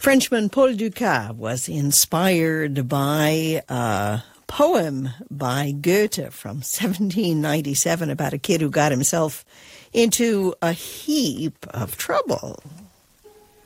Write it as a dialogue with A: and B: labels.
A: Frenchman Paul Dukas was inspired by a poem by Goethe from 1797 about a kid who got himself into a heap of trouble.